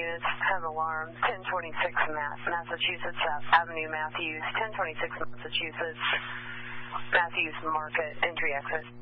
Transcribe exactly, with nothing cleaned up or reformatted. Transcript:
units have alarms. ten twenty-six Massachusetts Avenue, Matthews. ten twenty-six Massachusetts, Matthews Market, entry exit.